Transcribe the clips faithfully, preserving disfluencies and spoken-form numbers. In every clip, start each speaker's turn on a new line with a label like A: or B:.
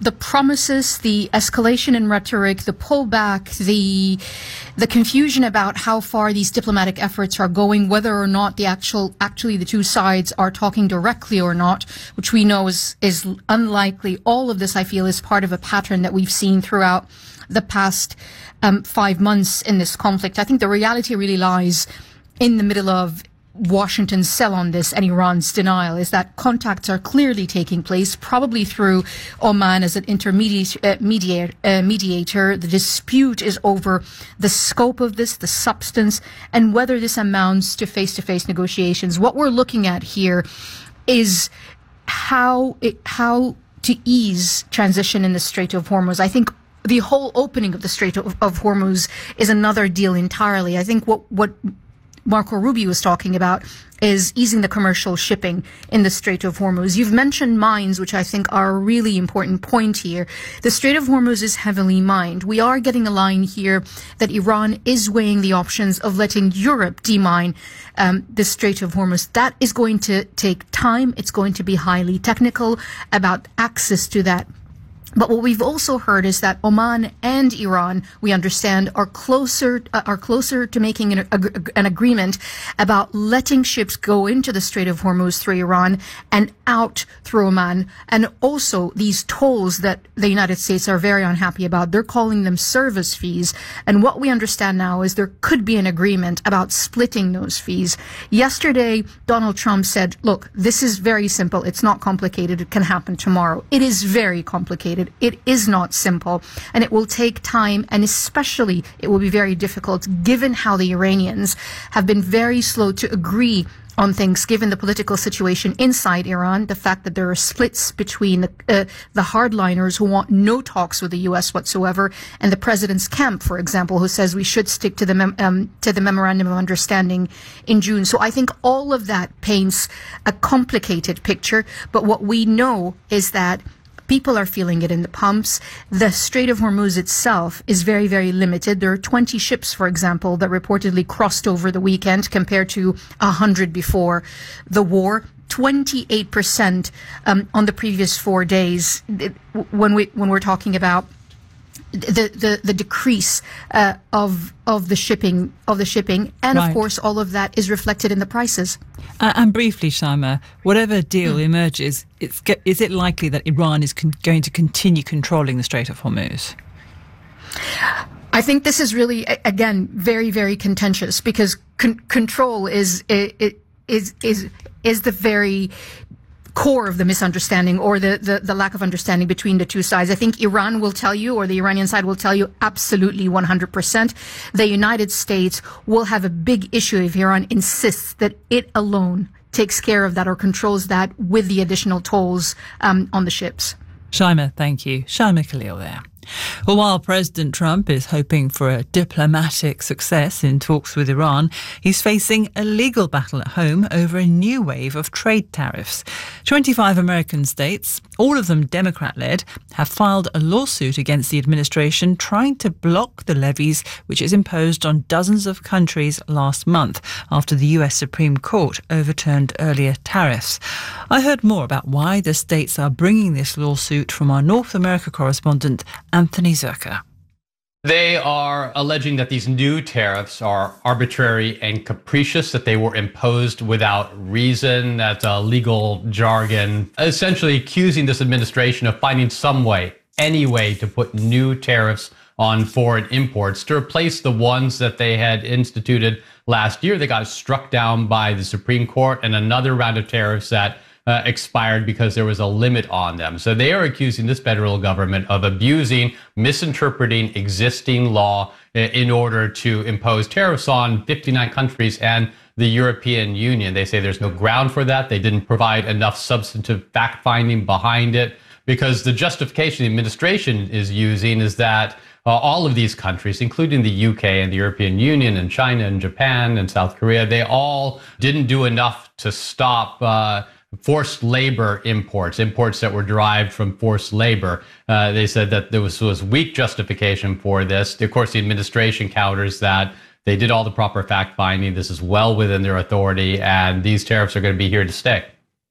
A: the promises, the escalation in rhetoric, the pullback, the the confusion about how far these diplomatic efforts are going, whether or not the actual actually the two sides are talking directly or not, which we know is is unlikely. All of this, I feel, is part of a pattern that we've seen throughout the past um, five months in this conflict. I think the reality really lies in the middle of Washington's sell on this and Iran's denial, is that contacts are clearly taking place, probably through Oman as an intermediate uh, mediator, uh, mediator. The dispute is over the scope of this, the substance, and whether this amounts to face-to-face negotiations. What we're looking at here is how it, how to ease transition in the Strait of Hormuz. I think the whole opening of the Strait of, of Hormuz is another deal entirely. I think what what Marco Rubio was talking about is easing the commercial shipping in the Strait of Hormuz. You've mentioned mines, which I think are a really important point here. The Strait of Hormuz is heavily mined. We are getting a line here that Iran is weighing the options of letting Europe demine um, the Strait of Hormuz. That is going to take time. It's going to be highly technical about access to that. But what we've also heard is that Oman and Iran, we understand, are closer uh, are closer to making an, a, an agreement about letting ships go into the Strait of Hormuz through Iran and out through Oman. And also these tolls that the United States are very unhappy about, they're calling them service fees. And what we understand now is there could be an agreement about splitting those fees. Yesterday, Donald Trump said, look, this is very simple. It's not complicated. It can happen tomorrow. It is very complicated. It is not simple, and it will take time, and especially it will be very difficult given how the Iranians have been very slow to agree on things, given the political situation inside Iran, the fact that there are splits between the, uh, the hardliners who want no talks with the U S whatsoever, and the president's camp, for example, who says we should stick to the mem- um, to the memorandum of understanding in June. So I think all of that paints a complicated picture, but what we know is that people are feeling it in the pumps. The Strait of Hormuz itself is very, very limited. There are twenty ships, for example, that reportedly crossed over the weekend compared to one hundred before the war. twenty-eight percent um, on the previous four days when, we, when we're talking about the the, the decrease uh, of of the shipping of the shipping, and
B: right.
A: Of course all of that is reflected in the prices.
B: Uh, and briefly, Shaima, whatever deal mm. emerges, it's, is it likely that Iran is con- going to continue controlling the Strait of Hormuz?
A: I think this is really, again, very, very contentious, because con- control is is is is the very core of the misunderstanding, or the, the, the lack of understanding between the two sides. I think Iran will tell you, or the Iranian side will tell you, absolutely one hundred percent. The United States will have a big issue if Iran insists that it alone takes care of that or controls that with the additional tolls um, on the ships.
B: Shaima, thank you. Shaima Khalil there. Well, while President Trump is hoping for a diplomatic success in talks with Iran, he's facing a legal battle at home over a new wave of trade tariffs. twenty-five American states, all of them Democrat-led, have filed a lawsuit against the administration trying to block the levies which is imposed on dozens of countries last month after the U S Supreme Court overturned earlier tariffs. I heard more about why the states are bringing this lawsuit from our North America correspondent, Anthony Zerka.
C: They are alleging that these new tariffs are arbitrary and capricious, that they were imposed without reason. That's a legal jargon, essentially accusing this administration of finding some way, any way, to put new tariffs on foreign imports to replace the ones that they had instituted last year. They got struck down by the Supreme Court, and another round of tariffs that Uh, expired because there was a limit on them. So they are accusing this federal government of abusing, misinterpreting existing law in order to impose tariffs on fifty-nine countries and the European Union. They say there's no ground for that. They didn't provide enough substantive fact-finding behind it, because the justification the administration is using is that uh, all of these countries, including the U K and the European Union and China and Japan and South Korea, they all didn't do enough to stop uh, forced labor imports, imports that were derived from forced labor. Uh, they said that there was, was weak justification for this. Of course, the administration counters that they did all the proper fact finding. This is well within their authority, and these tariffs are going to be here to stay.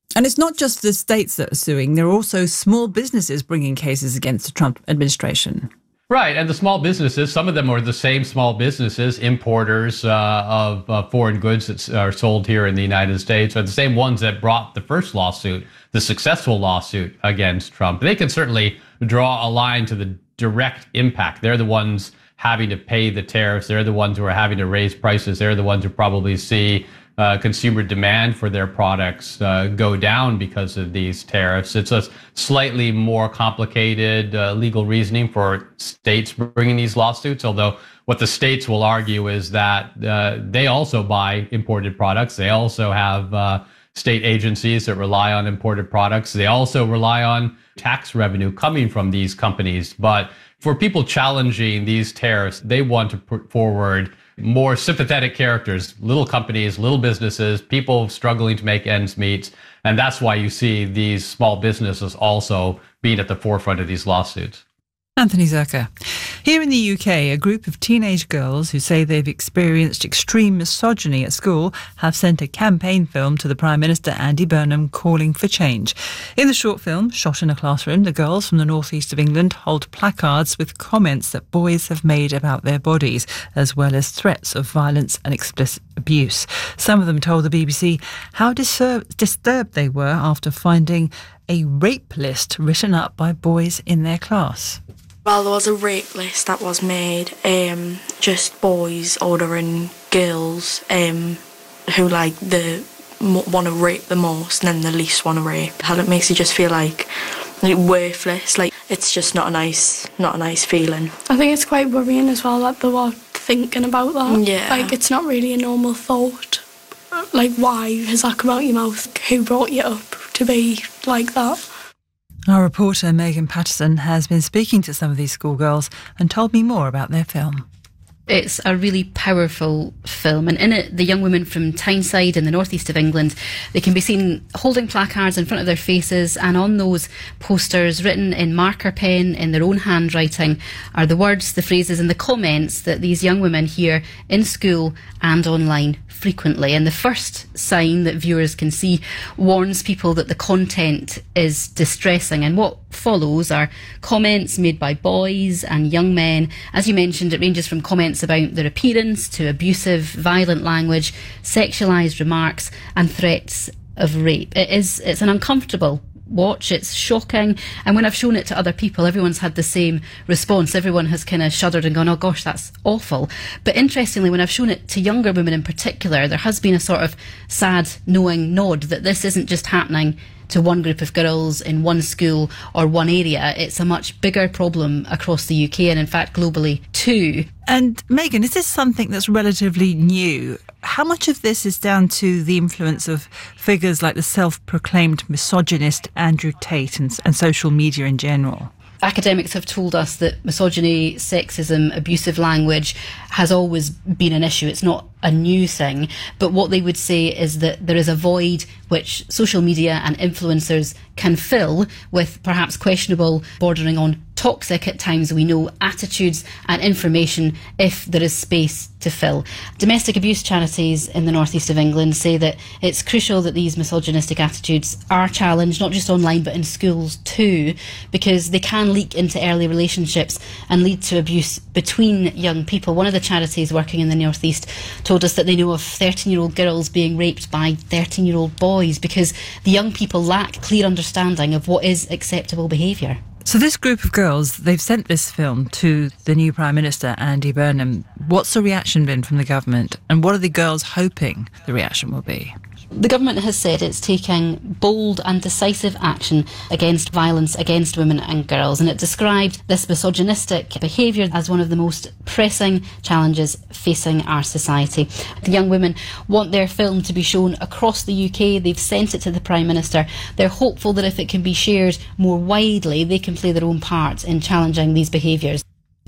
B: And it's not just the states that are suing. There are also small businesses bringing cases against the Trump administration.
C: Right. And the small businesses, some of them are the same small businesses, importers uh, of uh, foreign goods that are sold here in the United States, are the same ones that brought the first lawsuit, the successful lawsuit against Trump. They can certainly draw a line to the direct impact. They're the ones having to pay the tariffs. They're the ones who are having to raise prices. They're the ones who probably see Uh, consumer demand for their products uh, go down because of these tariffs. It's a slightly more complicated uh, legal reasoning for states bringing these lawsuits, although what the states will argue is that uh, they also buy imported products. They also have uh, state agencies that rely on imported products. They also rely on tax revenue coming from these companies. But for people challenging these tariffs, they want to put forward more sympathetic characters, little companies, little businesses, people struggling to make ends meet. And that's why you see these small businesses also being at the forefront of these lawsuits.
B: Anthony Zerker. Here in the U K, a group of teenage girls who say they've experienced extreme misogyny at school have sent a campaign film to the Prime Minister Andy Burnham calling for change. In the short film, shot in a classroom, the girls from the northeast of England hold placards with comments that boys have made about their bodies, as well as threats of violence and explicit abuse. Some of them told the B B C how disur- disturbed they were after finding a rape list written up by boys in their class.
D: Well, there was a rape list that was made, um, just boys ordering girls um, who like the want to rape the most and then the least want to rape. How it makes you just feel like, like worthless. Like it's just not a nice, not a nice feeling.
E: I think it's quite worrying as well that they were thinking about that.
D: Yeah.
E: Like it's not really a normal thought. Like why has that come out your mouth? Who brought you up to be like that?
B: Our reporter Megan Patterson has been speaking to some of these schoolgirls and told me more about their film.
F: It's a really powerful film, and in it the young women from Tyneside in the northeast of England, they can be seen holding placards in front of their faces, and on those posters, written in marker pen in their own handwriting, are the words, the phrases and the comments that these young women hear in school and online frequently. And the first sign that viewers can see warns people that the content is distressing, and what follows are comments made by boys and young men. As you mentioned, it ranges from comments about their appearance to abusive, violent language, sexualised remarks and threats of rape. It is, it's an uncomfortable watch, it's shocking, and when I've shown it to other people, everyone's had the same response. Everyone has kind of shuddered and gone, oh gosh, that's awful. But interestingly, when I've shown it to younger women in particular, there has been a sort of sad knowing nod that this isn't just happening to one group of girls in one school or one area. It's a much bigger problem across the U K and in fact globally too.
B: And Megan, is this something that's relatively new? How much of this is down to the influence of figures like the self-proclaimed misogynist Andrew Tate and, and social media in general?
F: Academics have told us that misogyny, sexism, abusive language has always been an issue. It's not a new thing. But what they would say is that there is a void which social media and influencers can fill with perhaps questionable, bordering on toxic at times, we know, attitudes and information if there is space to fill. Domestic abuse charities in the northeast of England say that it's crucial that these misogynistic attitudes are challenged, not just online but in schools too, because they can leak into early relationships and lead to abuse between young people. One of the charities working in the northeast told us that they know of thirteen-year-old girls being raped by thirteen-year-old boys because the young people lack clear understanding of what is acceptable behaviour.
B: So this group of girls, they've sent this film to the new Prime Minister, Andy Burnham. What's the reaction been from the government, and what are the girls hoping the reaction will be?
F: The government has said it's taking bold and decisive action against violence against women and girls, and it described this misogynistic behaviour as one of the most pressing challenges facing our society. The young women want their film to be shown across the U K. They've sent it to the Prime Minister. They're hopeful that if it can be shared more widely, they can play their own part in challenging these behaviours.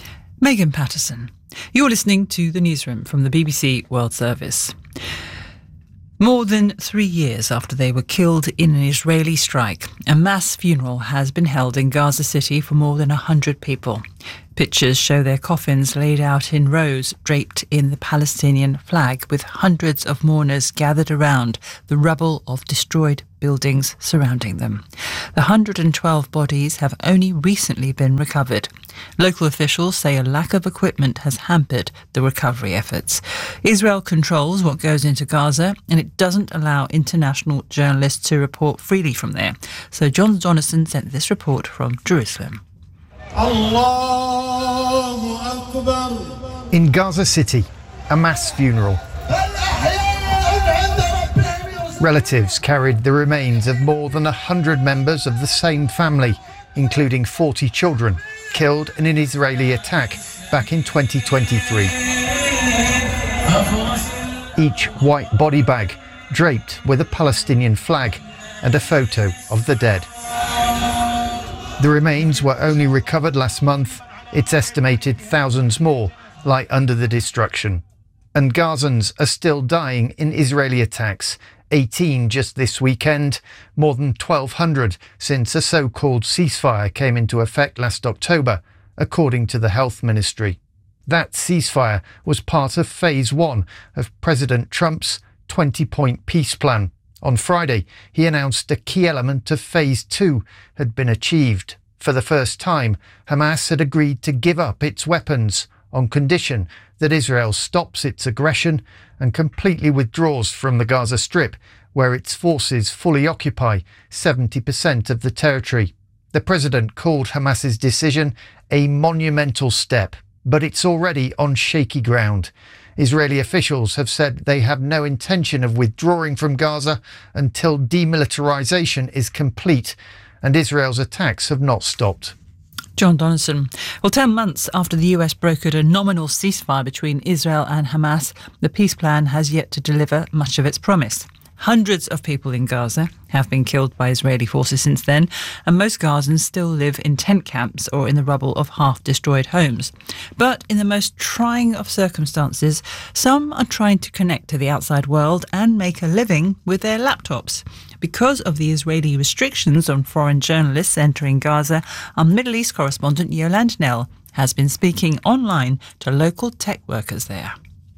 B: Megan Patterson. You're listening to The Newsroom from the B B C World Service. More than three years after they were killed in an Israeli strike, a mass funeral has been held in Gaza City for more than one hundred people. Pictures show their coffins laid out in rows, draped in the Palestinian flag, with hundreds of mourners gathered around the rubble of destroyed buildings surrounding them. The one hundred twelve bodies have only recently been recovered. Local officials say a lack of equipment has hampered the recovery efforts. Israel controls what goes into Gaza, and it doesn't allow international journalists to report freely from there. So John Donaldson sent this report from Jerusalem.
G: In Gaza City, a mass funeral. Relatives carried the remains of more than one hundred members of the same family, including forty children, killed in an Israeli attack back in twenty twenty-three. Each white body bag draped with a Palestinian flag and a photo of the dead. The remains were only recovered last month. It's estimated thousands more lie under the destruction. And Gazans are still dying in Israeli attacks. eighteen just this weekend, more than twelve hundred since a so-called ceasefire came into effect last October, according to the Health Ministry. That ceasefire was part of phase one of President Trump's twenty-point peace plan. On Friday, he announced a key element of phase two had been achieved. For the first time, Hamas had agreed to give up its weapons on condition that Israel stops its aggression and completely withdraws from the Gaza Strip, where its forces fully occupy seventy percent of the territory. The president called Hamas's decision a monumental step, but it's already on shaky ground. Israeli officials have said they have no intention of withdrawing from Gaza until demilitarization is complete, and Israel's attacks have not stopped.
B: John Donaldson. Well, ten months after the U S brokered a nominal ceasefire between Israel and Hamas, the peace plan has yet to deliver much of its promise. Hundreds of people in Gaza have been killed by Israeli forces since then, and most Gazans still live in tent camps or in the rubble of half-destroyed homes. But in the most trying of circumstances, some are trying to connect to the outside world and make a living with their laptops. Because of the Israeli restrictions on foreign journalists entering Gaza, our Middle East correspondent Yolande Knell has been speaking online to local tech workers there.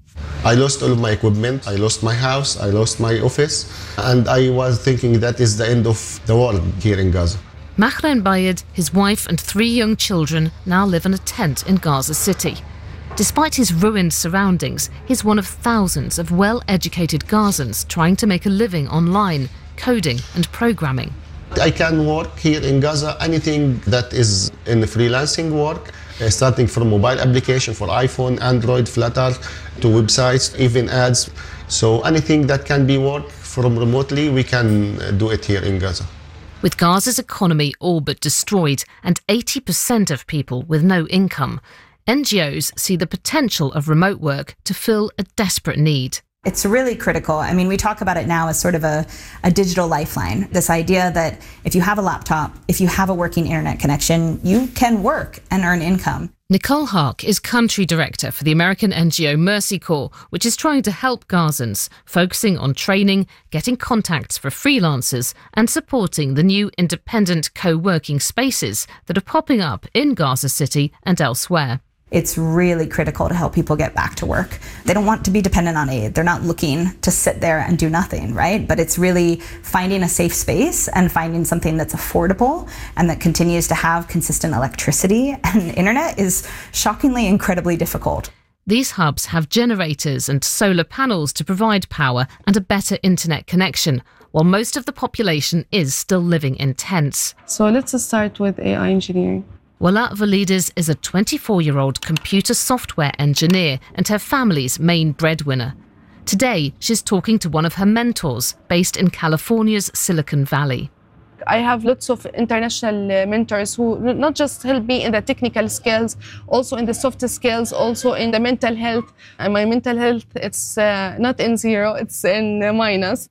H: I lost all of my equipment, I lost my house, I lost my office, and I was thinking that is the end of the world here in Gaza.
I: Mahren Bayed, his wife and three young children now live in a tent in Gaza City. Despite his ruined surroundings, he's one of thousands of well-educated Gazans trying to make a living online, coding and programming.
H: I can work here in Gaza, anything that is in freelancing work, uh, starting from mobile application for iPhone, Android, Flutter, to websites, even ads. So anything that can be worked from remotely, we can do it here in Gaza.
I: With Gaza's economy all but destroyed and eighty percent of people with no income, N G Os see the potential of remote work to fill a desperate need.
J: It's really critical. I mean, we talk about it now as sort of a, a digital lifeline. This idea that if you have a laptop, if you have a working internet connection, you can work and earn income.
I: Nicole Hark is country director for the American N G O Mercy Corps, which is trying to help Gazans, focusing on training, getting contacts for freelancers, and supporting the new independent co-working spaces that are popping up in Gaza City and elsewhere.
J: It's really critical to help people get back to work. They don't want to be dependent on aid. They're not looking to sit there and do nothing, right? But it's really finding a safe space and finding something that's affordable and that continues to have consistent electricity and internet is shockingly incredibly difficult.
I: These hubs have generators and solar panels to provide power and a better internet connection, while most of the population is still living in tents.
K: So let's start with A I engineering.
I: Wala Valides is a twenty-four-year-old computer software engineer and her family's main breadwinner. Today, she's talking to one of her mentors based in California's Silicon Valley.
K: I have lots of international mentors who not just help me in the technical skills, also in the soft skills, also in the mental health. And my mental health, it's uh, not in zero, it's in minus.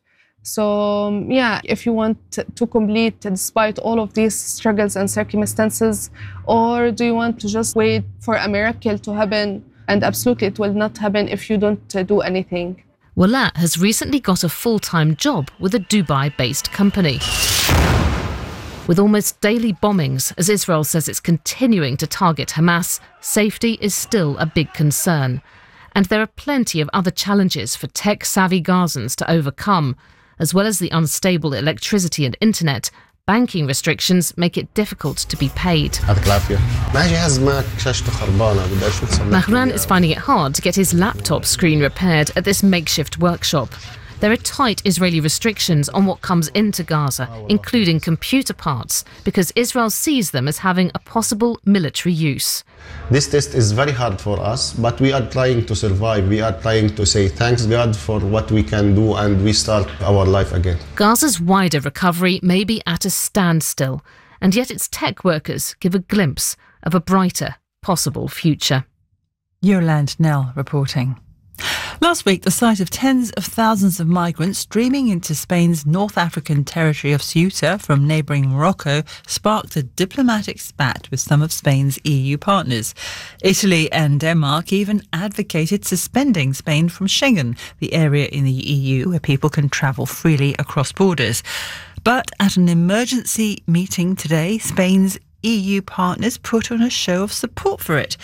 K: So yeah, if you want to complete despite all of these struggles and circumstances, or do you want to just wait for a miracle to happen? And absolutely it will not happen if you don't do anything.
I: Walaa has recently got a full-time job with a Dubai-based company. With almost daily bombings, as Israel says it's continuing to target Hamas, safety is still a big concern. And there are plenty of other challenges for tech-savvy Gazans to overcome. As well as the unstable electricity and internet, banking restrictions make it difficult to be paid. Mahran is finding it hard to get his laptop screen repaired at this makeshift workshop. There are tight Israeli restrictions on what comes into Gaza, including computer parts, because Israel sees them as having a possible military use.
H: This test is very hard for us, but we are trying to survive. We are trying to say thanks God for what we can do, and we start our life again.
I: Gaza's wider recovery may be at a standstill, and yet its tech workers give a glimpse of a brighter possible future.
B: Yolande Nell reporting. Last week, the sight of tens of thousands of migrants streaming into Spain's North African territory of Ceuta from neighbouring Morocco sparked a diplomatic spat with some of Spain's E U partners. Italy and Denmark even advocated suspending Spain from Schengen, the area in the E U where people can travel freely across borders. But at an emergency meeting today, Spain's E U partners put on a show of support for it.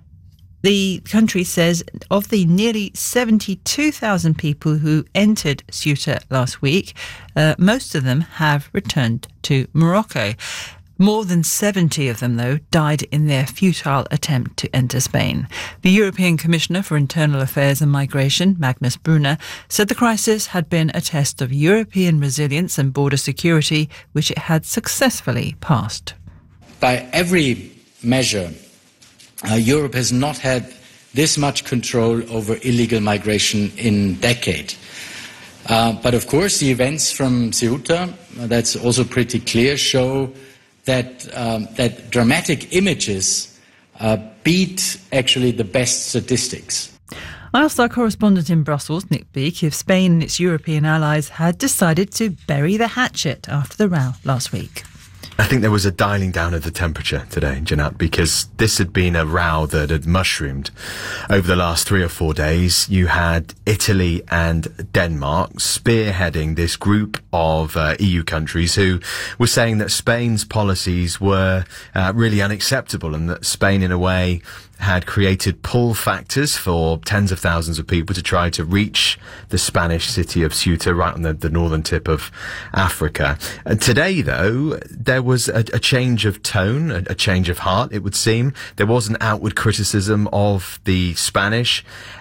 B: The country says of the nearly seventy-two thousand people who entered Ceuta last week, uh, most of them have returned to Morocco. More than seventy of them, though, died in their futile attempt to enter Spain. The European Commissioner for Internal Affairs and Migration, Magnus Brunner, said the crisis had been a test of European resilience and border security, which it had successfully passed.
L: By every measure, Uh, Europe has not had this much control over illegal migration in a decade. Uh, but of course, the events from Ceuta, uh, that's also pretty clear, show that, um, that dramatic images uh, beat actually the best statistics.
B: I asked our correspondent in Brussels, Nick Beek, if Spain and its European allies had decided to bury the hatchet after the row last week.
M: I think there was a dialing down of the temperature today, Jeanette, because this had been a row that had mushroomed over the last three or four days. You had Italy and Denmark spearheading this group of uh, E U countries who were saying that Spain's policies were uh, really unacceptable and that Spain, in a way, had created pull factors for tens of thousands of people to try to reach the Spanish city of Ceuta, right on the, the northern tip of Africa. And today, though, there was a, a change of tone, a, a change of heart, it would seem. There was an outward criticism of the Spanish,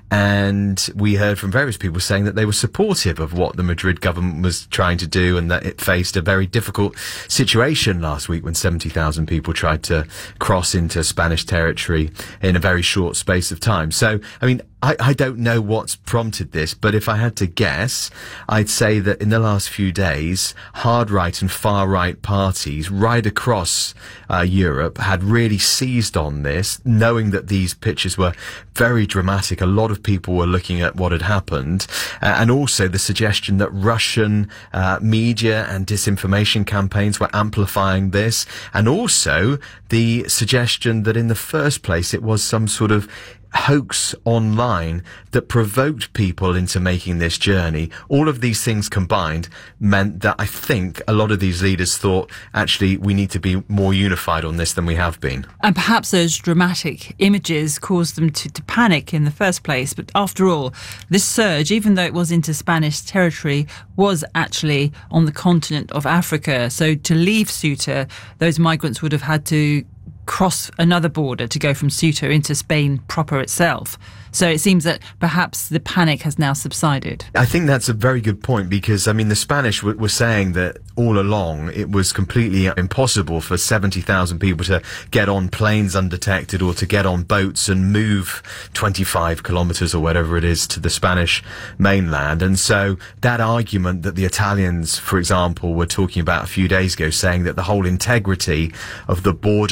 M: and we heard from various people saying that they were supportive of what the Madrid government was trying to do and that it faced a very difficult situation last week when seventy thousand people tried to cross into Spanish territory in a very short space of time. So, I mean, I, I don't know what's prompted this, but if I had to guess, I'd say that in the last few days, hard-right and far-right parties right across uh, Europe had really seized on this, knowing that these pictures were very dramatic. A lot of people were looking at what had happened, uh, and also the suggestion that Russian uh, media and disinformation campaigns were amplifying this, and also the suggestion that in the first place it was some sort of hoax online that provoked people into making this journey. All of these things combined meant that I think a lot of these leaders thought, actually, we need to be more unified on this than we have been.
B: And perhaps those dramatic images caused them to, to panic in the first place. But after all, this surge, even though it was into Spanish territory, was actually on the continent of Africa. So to leave Ceuta, those migrants would have had to cross another border to go from Ceuta into Spain proper itself. So it seems that perhaps the panic has now subsided.
M: I think that's a very good point because, I mean, the Spanish were, were saying that all along it was completely impossible for seventy thousand people to get on planes undetected or to get on boats and move twenty-five kilometres or whatever it is to the Spanish mainland. And so that argument that the Italians, for example, were talking about a few days ago, saying that the whole integrity of the borderless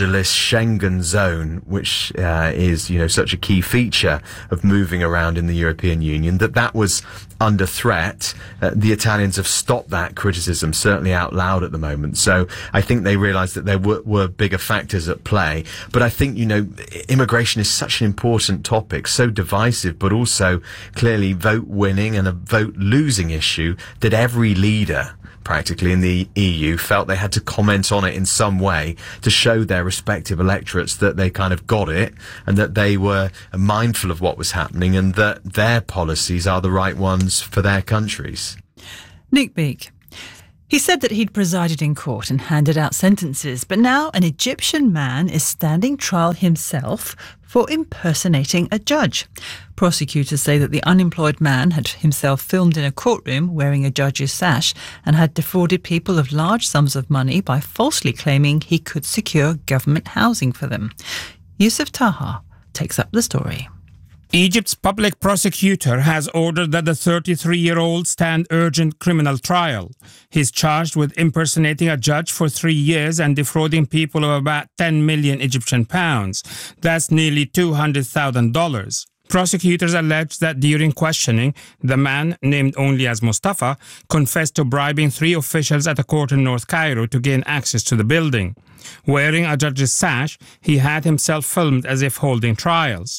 M: Schengen zone, which uh, is, you know, such a key feature of moving around in the European Union, that that was under threat. Uh, the Italians have stopped that criticism, certainly out loud at the moment. So I think they realised that there were, were bigger factors at play. But I think, you know, immigration is such an important topic, so divisive, but also clearly vote winning and a vote losing issue, that every leader practically in the E U felt they had to comment on it in some way to show their respective electorates that they kind of got it and that they were mindful of what was happening and that their policies are the right ones for their countries.
B: Nick Beake. He said that he'd presided in court and handed out sentences, but now an Egyptian man is standing trial himself for impersonating a judge. Prosecutors say that the unemployed man had himself filmed in a courtroom wearing a judge's sash and had defrauded people of large sums of money by falsely claiming he could secure government housing for them. Yusuf Taha takes up the story.
N: Egypt's public prosecutor has ordered that the thirty-three-year-old stand urgent criminal trial. He's charged with impersonating a judge for three years and defrauding people of about ten million Egyptian pounds. That's nearly two hundred thousand dollars. Prosecutors allege that during questioning, the man, named only as Mustafa, confessed to bribing three officials at a court in North Cairo to gain access to the building. Wearing a judge's sash, he had himself filmed as if holding trials.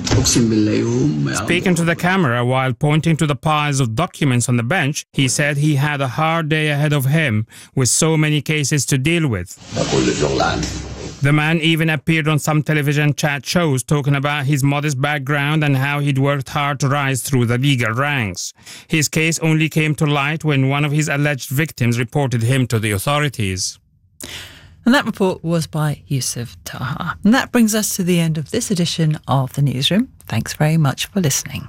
N: Speaking to the camera while pointing to the piles of documents on the bench, he said he had a hard day ahead of him with so many cases to deal with. The man even appeared on some television chat shows talking about his modest background and how he'd worked hard to rise through the legal ranks. His case only came to light when one of his alleged victims reported him to the authorities.
B: And that report was by Yusuf Taha. And that brings us to the end of this edition of The Newsroom. Thanks very much for listening.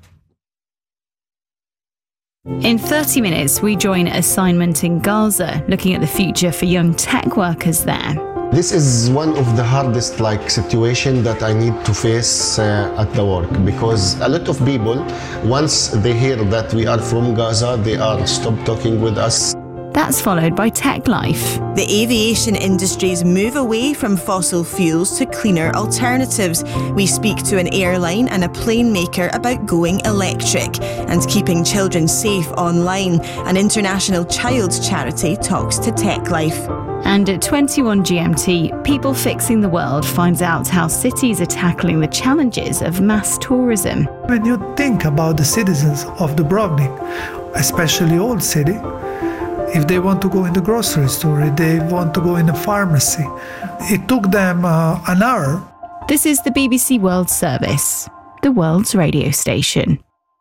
O: In thirty minutes, we join Assignment in Gaza, looking at the future for young tech workers there.
H: This is one of the hardest like situation that I need to face uh, at the work, because a lot of people, once they hear that we are from Gaza, they are stop talking with us.
O: That's followed by Tech Life.
P: The aviation industry's move away from fossil fuels to cleaner alternatives. We speak to an airline and a plane maker about going electric and keeping children safe online. An international child's charity talks to Tech Life.
O: And at twenty-one G M T, People Fixing the World finds out how cities are tackling the challenges of mass tourism.
Q: When you think about the citizens of Dubrovnik, especially old city, if they want to go in the grocery store, if they want to go in a pharmacy, it took them uh, an hour.
O: This is the B B C World Service, the world's radio station.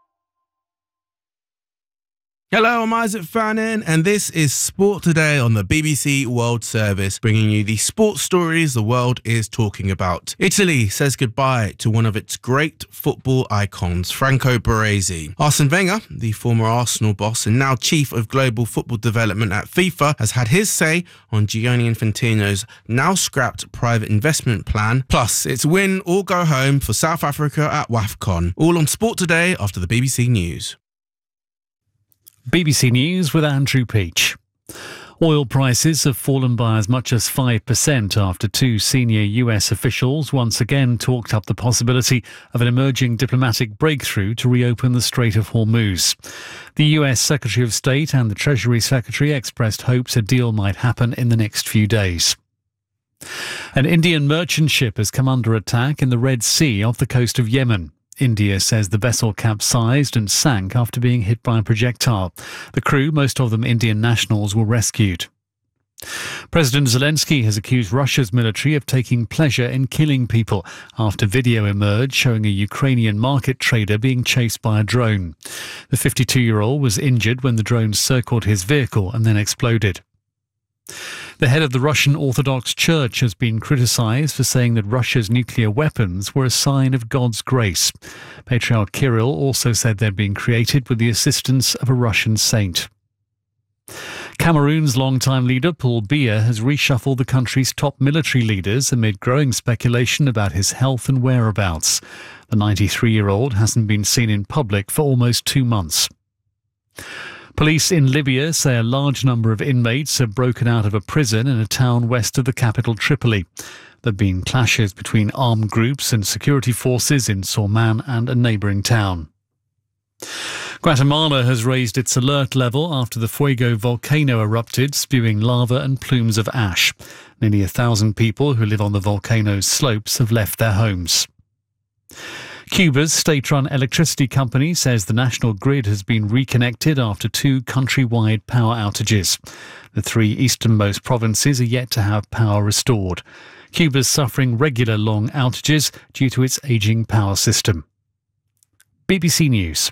R: Hello, I'm Isaac Fannin, and this is Sport Today on the B B C World Service, bringing you the sports stories the world is talking about. Italy says goodbye to one of its great football icons, Franco Baresi. Arsene Wenger, the former Arsenal boss and now chief of global football development at FIFA, has had his say on Gianni Infantino's now scrapped private investment plan. Plus, it's win or go home for South Africa at WAFCON. All on Sport Today after the B B C News.
S: B B C News with Andrew Peach. Oil prices have fallen by as much as five percent after two senior U S officials once again talked up the possibility of an emerging diplomatic breakthrough to reopen the Strait of Hormuz. The U S Secretary of State and the Treasury Secretary expressed hopes a deal might happen in the next few days. An Indian merchant ship has come under attack in the Red Sea off the coast of Yemen. India says the vessel capsized and sank after being hit by a projectile. The crew, most of them Indian nationals, were rescued. President Zelensky has accused Russia's military of taking pleasure in killing people after video emerged showing a Ukrainian market trader being chased by a drone. The fifty-two-year-old was injured when the drone circled his vehicle and then exploded. The head of the Russian Orthodox Church has been criticised for saying that Russia's nuclear weapons were a sign of God's grace. Patriarch Kirill also said they'd been created with the assistance of a Russian saint. Cameroon's longtime leader Paul Biya has reshuffled the country's top military leaders amid growing speculation about his health and whereabouts. The ninety-three-year-old hasn't been seen in public for almost two months. Police in Libya say a large number of inmates have broken out of a prison in a town west of the capital Tripoli. There have been clashes between armed groups and security forces in Sorman and a neighbouring town. Guatemala has raised its alert level after the Fuego volcano erupted, spewing lava and plumes of ash. Nearly a thousand people who live on the volcano's slopes have left their homes. Cuba's state-run electricity company says the national grid has been reconnected after two countrywide power outages. The three easternmost provinces are yet to have power restored. Cuba's suffering regular long outages due to its ageing power system. B B C News.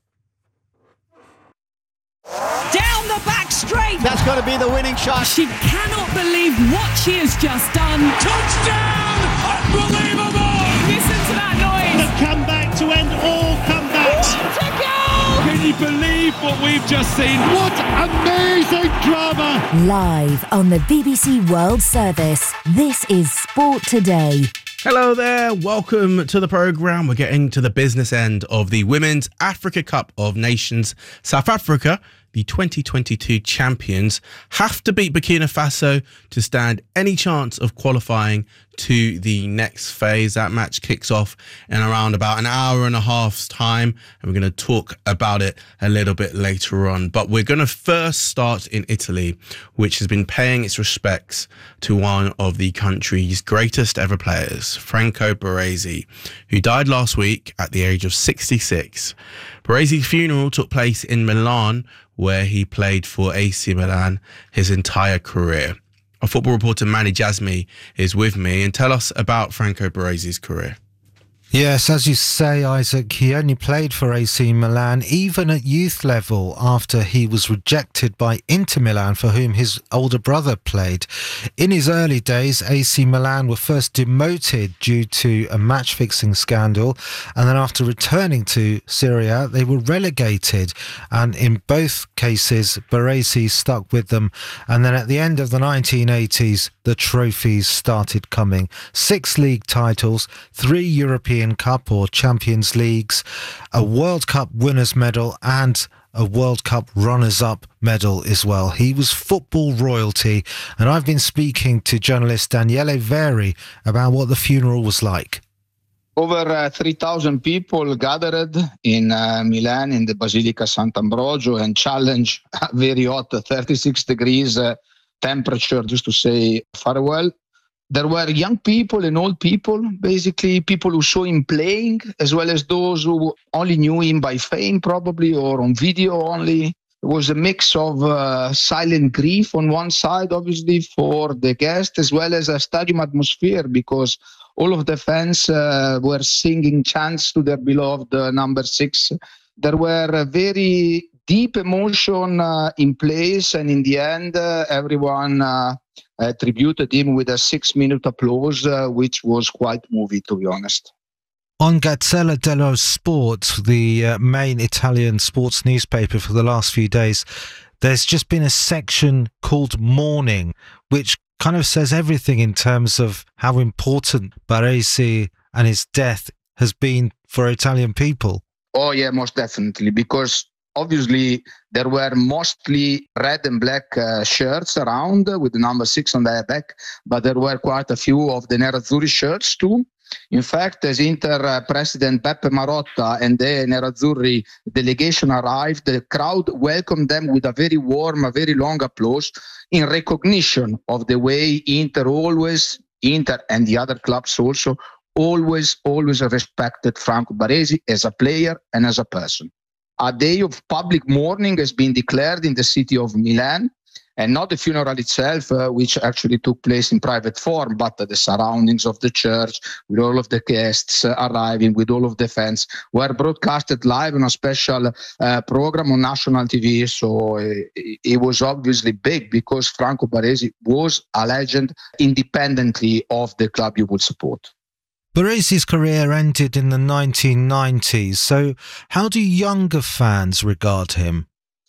T: Down the back straight.
U: That's got to be the winning shot.
T: She cannot believe what she has just done. Touchdown! Unbelievable! Listen to that noise.
U: The comeback to end all comebacks.
T: What a goal!
U: Can you believe what we've just seen? What amazing drama!
V: Live on the B B C World Service, this is Sport Today.
R: Hello there, welcome to the programme. We're getting to the business end of the Women's Africa Cup of Nations. South Africa, the twenty twenty-two champions, have to beat Burkina Faso to stand any chance of qualifying to the next phase. That match kicks off in around about an hour and a half's time, and we're going to talk about it a little bit later on. But we're going to first start in Italy, which has been paying its respects to one of the country's greatest ever players, Franco Baresi, who died last week at the age of sixty-six. Baresi's funeral took place in Milan, where he played for A C Milan his entire career. Our football reporter Manny Jasmi is with me and tell us about Franco Baresi's career.
G: Yes, as you say, Isaac, he only played for A C Milan, even at youth level, after he was rejected by Inter Milan, for whom his older brother played. In his early days, A C Milan were first demoted due to a match-fixing scandal, and then after returning to Serie A, they were relegated. And in both cases, Baresi stuck with them. And then at the end of the nineteen eighties, the trophies started coming. Six league titles, three European Cup or Champions Leagues, a World Cup winners medal and a World Cup runners-up medal as well. He was football royalty, and I've been speaking to journalist Daniele Veri about what the funeral was like.
W: Over uh, three thousand people gathered in uh, Milan in the Basilica Sant'Ambrogio and challenged a very hot thirty-six degrees uh, temperature just to say farewell. There were young people and old people, basically people who saw him playing, as well as those who only knew him by fame probably or on video only. It was a mix of uh, silent grief on one side, obviously, for the guests, as well as a stadium atmosphere, because all of the fans uh, were singing chants to their beloved uh, number six. There were a very deep emotion uh, in place, and in the end, uh, everyone uh, attributed him with a six-minute applause, uh, which was quite moving, to be honest.
G: On Gazzella dello Sport, the uh, main Italian sports newspaper for the last few days, there's just been a section called Mourning, which kind of says everything in terms of how important Baresi and his death has been for Italian people.
W: Oh, yeah, most definitely, because obviously there were mostly red and black uh, shirts around with the number six on their back, but there were quite a few of the Nerazzurri shirts too. In fact, as Inter uh, President Beppe Marotta and the Nerazzurri delegation arrived, the crowd welcomed them with a very warm, a very long applause in recognition of the way Inter always, Inter and the other clubs also, always, always respected Franco Baresi as a player and as a person. A day of public mourning has been declared in the city of Milan, and not the funeral itself, uh, which actually took place in private form, but uh, the surroundings of the church, with all of the guests uh, arriving, with all of the fans, were broadcasted live on a special uh, program on national T V. So uh, it was obviously big, because Franco Baresi was a legend independently of the club you would support.
G: Baresi's career ended in the nineteen nineties, so how do younger fans regard him?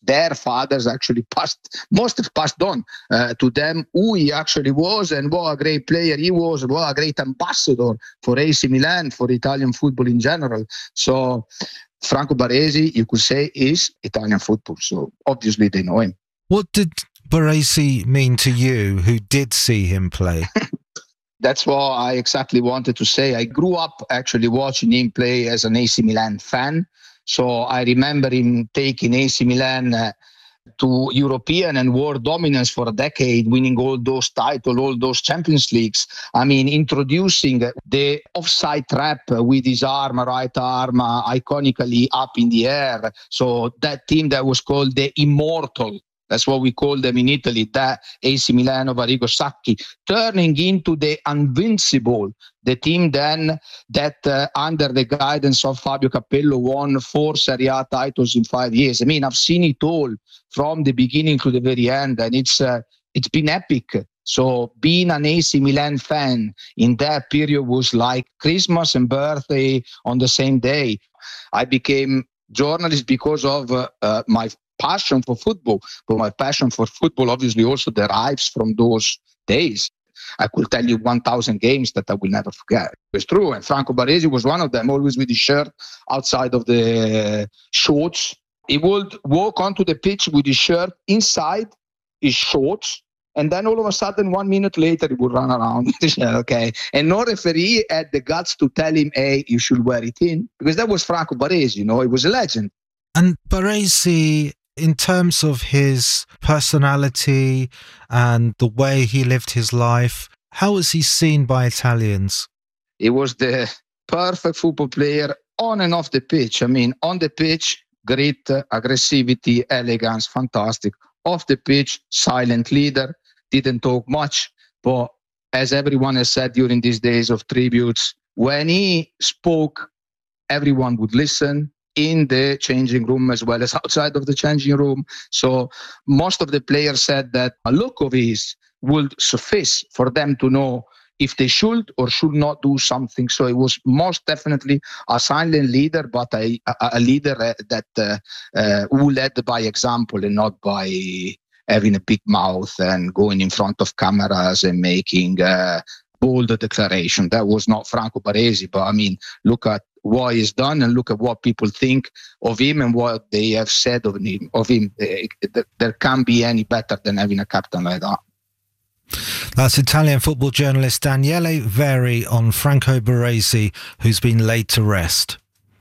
W: their fathers actually passed, most have passed on uh, to them who he actually was and what a great player he was, what a great ambassador for A C Milan, for Italian football in general. So Franco Baresi, you could say, is Italian football. So obviously they know him.
A: What did Baresi mean to you, who did see him play?
W: That's what I exactly wanted to say. I grew up actually watching him play as an A C Milan fan. So I remember him taking A C Milan uh, to European and world dominance for a decade, winning all those titles, all those Champions Leagues. I mean, introducing the offside trap with his arm, right arm, uh, iconically up in the air. So that team that was called the Immortal, that's what we call them in Italy, that A C Milan of Arrigo Sacchi, turning into the Invincible, the team then that uh, under the guidance of Fabio Capello won four Serie A titles in five years. I mean, I've seen it all from the beginning to the very end, and it's uh, it's been epic. So being an A C Milan fan in that period was like Christmas and birthday on the same day. I became journalist because of uh, uh, my passion for football, but my passion for football obviously also derives from those days. I could tell you one thousand games that I will never forget. It's true, and Franco Baresi was one of them, always with his shirt outside of the shorts. He would walk onto the pitch with his shirt inside his shorts, and then all of a sudden, one minute later, he would run around. Okay, and no referee had the guts to tell him, hey, you should wear it in, because that was Franco Baresi, you know, he was a legend.
A: And Baresi, in terms of his personality and the way he lived his life, how was he seen by Italians?
W: He was the perfect football player on and off the pitch. I mean, on the pitch, grit, aggressivity, elegance, fantastic. Off the pitch, silent leader, didn't talk much. But as everyone has said during these days of tributes, when he spoke, everyone would listen, in the changing room as well as outside of the changing room. So most of the players said that a look of his would suffice for them to know if they should or should not do something. So he was most definitely a silent leader, but a, a, a leader that uh, uh, who led by example and not by having a big mouth and going in front of cameras and making uh, bold declaration. That was not Franco Baresi, but I mean, look at what he's done and look at what people think of him and what they have said of him. Of him. There can't be any better than having a captain like that.
A: That's Italian football journalist Daniele Veri on Franco Baresi, who's been laid to rest.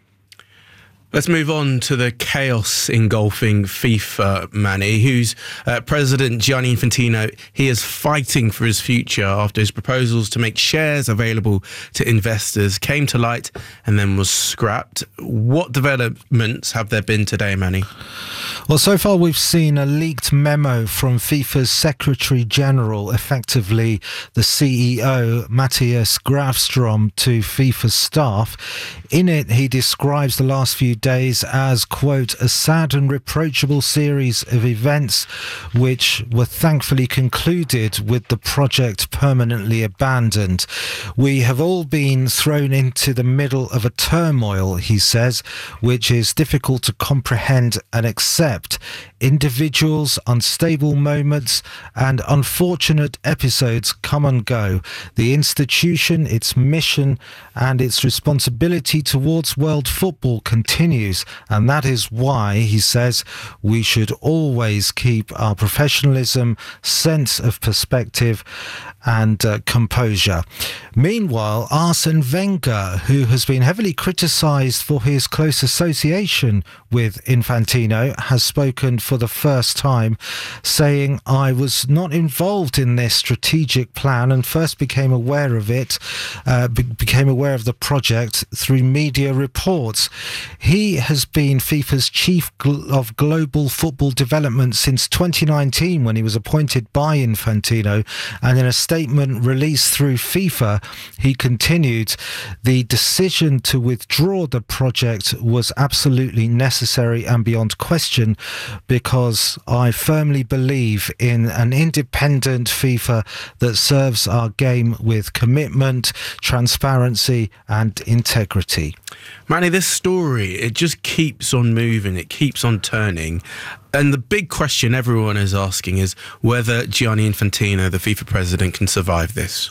R: Let's move on to the chaos engulfing FIFA, Manny, whose uh, president Gianni Infantino, he is fighting for his future after his proposals to make shares available to investors came to light and then was scrapped. What developments have there been today, Manny?
A: Well, so far we've seen a leaked memo from FIFA's Secretary General, effectively the C E O, Matthias Grafstrom, to FIFA staff. In it, he describes the last few days as, quote, a sad and reproachable series of events which were thankfully concluded with the project permanently abandoned. We have all been thrown into the middle of a turmoil, he says, which is difficult to comprehend and accept. Individuals, unstable moments and unfortunate episodes come and go. The institution, its mission and its responsibility towards world football continues, and that is why, he says, we should always keep our professionalism, sense of perspective and uh, composure. Meanwhile, Arsene Wenger, who has been heavily criticised for his close association with Infantino, has spoken for the first time, saying, I was not involved in this strategic plan and first became aware of it, uh, be- became aware of the project through media reports. He has been FIFA's chief gl- of global football development since twenty nineteen, when he was appointed by Infantino, and in a statement released through FIFA, he continued, the decision to withdraw the project was absolutely necessary and beyond question, decision because I firmly believe in an independent FIFA that serves our game with commitment, transparency and integrity.
R: Manny, this story, it just keeps on moving, it keeps on turning. And the big question everyone is asking is whether Gianni Infantino, the FIFA president, can survive this.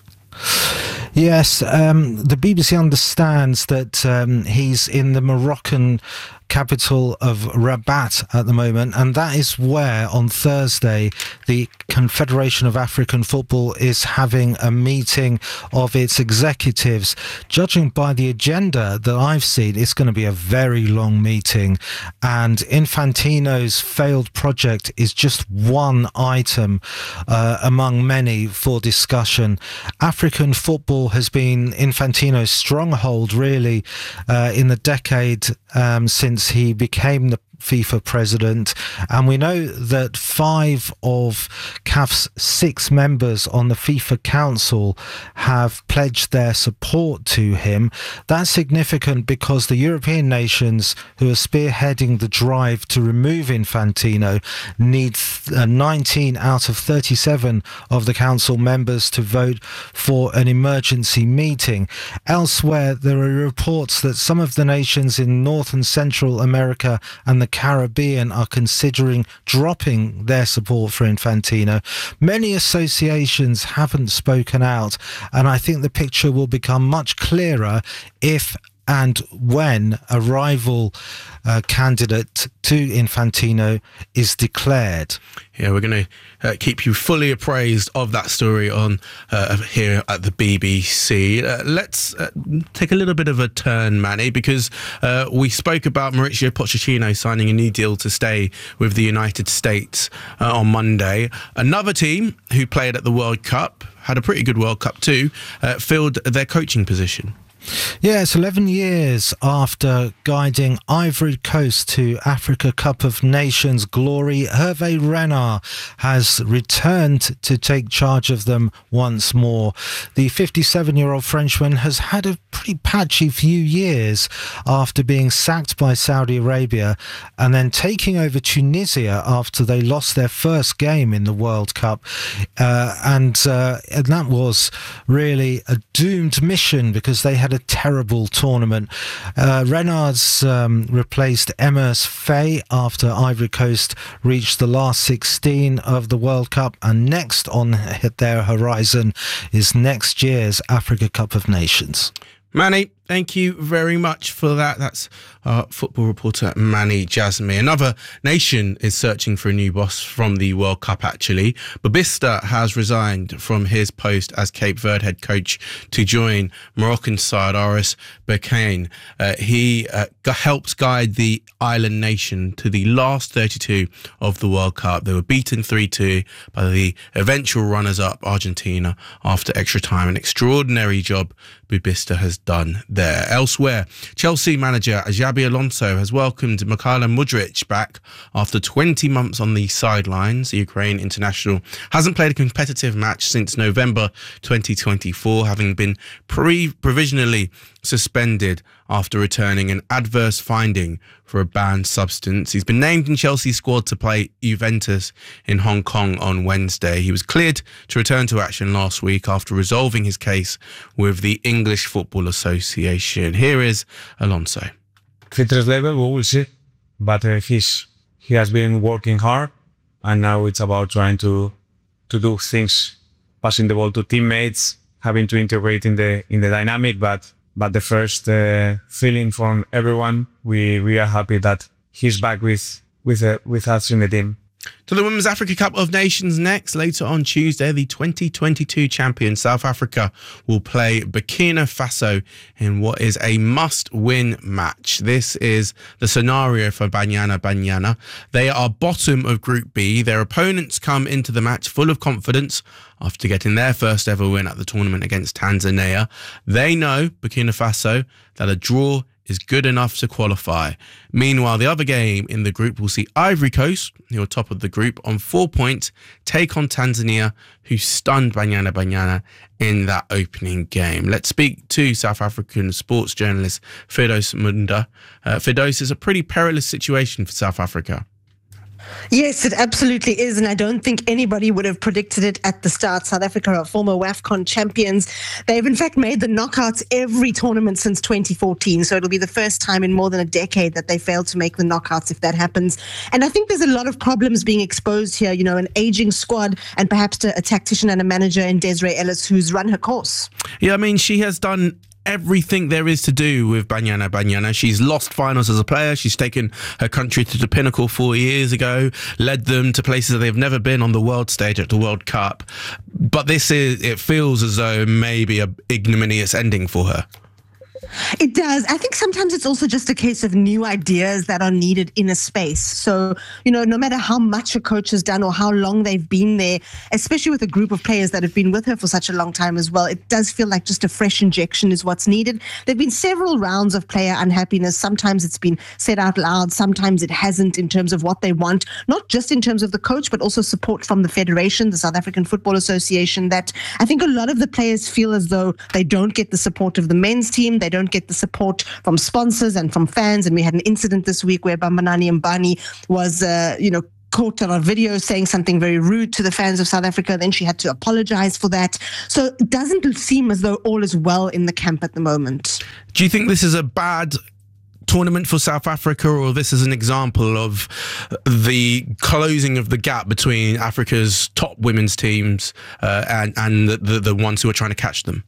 A: Yes, um, the B B C understands that um, he's in the Moroccan capital of Rabat at the moment, and that is where on Thursday the Confederation of African Football is having a meeting of its executives. Judging by the agenda that I've seen, it's going to be a very long meeting, and Infantino's failed project is just one item uh, among many for discussion. African football has been Infantino's stronghold really uh, in the decade um, since he became the FIFA president, and we know that five of C A F's six members on the FIFA Council have pledged their support to him. That's significant because the European nations who are spearheading the drive to remove Infantino need nineteen out of thirty-seven of the Council members to vote for an emergency meeting. Elsewhere, there are reports that some of the nations in North and Central America and the Caribbean are considering dropping their support for Infantino. Many associations haven't spoken out, and I think the picture will become much clearer if and when a rival uh, candidate to Infantino is declared.
R: Yeah, we're going to uh, keep you fully appraised of that story on uh, here at the B B C. Uh, let's uh, take a little bit of a turn, Manny, because uh, we spoke about Mauricio Pochettino signing a new deal to stay with the United States uh, on Monday. Another team who played at the World Cup, had a pretty good World Cup too, uh, filled their coaching position.
A: Yeah, it's eleven years after guiding Ivory Coast to Africa Cup of Nations glory. Hervé Renard has returned to take charge of them once more. The fifty-seven-year-old Frenchman has had a pretty patchy few years after being sacked by Saudi Arabia and then taking over Tunisia after they lost their first game in the World Cup. Uh, and, uh, and that was really a doomed mission because they had a terrible tournament. Uh, Renard's um, replaced Emers Faye after Ivory Coast reached the last sixteen of the World Cup, and next on their horizon is next year's Africa Cup of Nations.
R: Manny, thank you very much for that. That's our football reporter, Manny Jasmi. Another nation is searching for a new boss from the World Cup, actually. Bobista has resigned from his post as Cape Verde head coach to join Moroccan side Aris Berkane. Uh, he uh, helped guide the island nation to the last thirty-two of the World Cup. They were beaten three two by the eventual runners-up Argentina after extra time. An extraordinary job Bobista has done there. Elsewhere, Chelsea manager Xabi Alonso has welcomed Mykhailo Mudryk back after twenty months on the sidelines. The Ukraine international hasn't played a competitive match since November twenty twenty-four, having been pre- provisionally suspended after returning an adverse finding for a banned substance. He's been named in Chelsea's squad to play Juventus in Hong Kong on Wednesday. He was cleared to return to action last week after resolving his case with the English Football Association. Here is Alonso.
C: Fitness level, we will see. But uh, he's, he has been working hard, and now it's about trying to to do things, passing the ball to teammates, having to integrate in the in the dynamic. But but the first uh, feeling from everyone, we we are happy that he's back with with uh, with us in the team.
R: To the Women's Africa Cup of Nations next. Later on Tuesday, the twenty twenty-two champion South Africa will play Burkina Faso in what is a must-win match. This is the scenario for Banyana Banyana. They are bottom of Group B. Their opponents come into the match full of confidence after getting their first ever win at the tournament against Tanzania. They know, Burkina Faso, that a draw is good enough to qualify. Meanwhile, the other game in the group will see Ivory Coast, who are top of the group on four points, take on Tanzania, who stunned Banyana Banyana in that opening game. Let's speak to South African sports journalist Firdaus Munda. Uh, Firdaus, is a pretty perilous situation for South Africa.
D: Yes, it absolutely is. And I don't think anybody would have predicted it at the start. South Africa are former WAFCON champions. They've in fact made the knockouts every tournament since twenty fourteen. So it'll be the first time in more than a decade that they failed to make the knockouts if that happens. And I think there's a lot of problems being exposed here. You know, an aging squad and perhaps a, a tactician and a manager in Desiree Ellis who's run her course.
R: Yeah, I mean, she has done everything there is to do with Banyana Banyana. She's lost finals as a player. She's taken her country to the pinnacle four years ago, led them to places that they've never been on the world stage at the World Cup. But this is, it feels as though maybe a ignominious ending for her.
D: It does. I think sometimes it's also just a case of new ideas that are needed in a space. So, you know, no matter how much a coach has done or how long they've been there, especially with a group of players that have been with her for such a long time as well, it does feel like just a fresh injection is what's needed. There have been several rounds of player unhappiness. Sometimes it's been said out loud. Sometimes it hasn't in terms of what they want, not just in terms of the coach, but also support from the Federation, the South African Football Association, that I think a lot of the players feel as though they don't get the support of the men's team. They don't get the support from sponsors and from fans. And we had an incident this week where Bambanani Mbani was, uh, you know, caught on a video saying something very rude to the fans of South Africa. Then she had to apologize for that. So it doesn't seem as though all is well in the camp at the moment.
R: Do you think this is a bad tournament for South Africa, or this is an example of the closing of the gap between Africa's top women's teams uh, and, and the, the, the ones who are trying to catch them?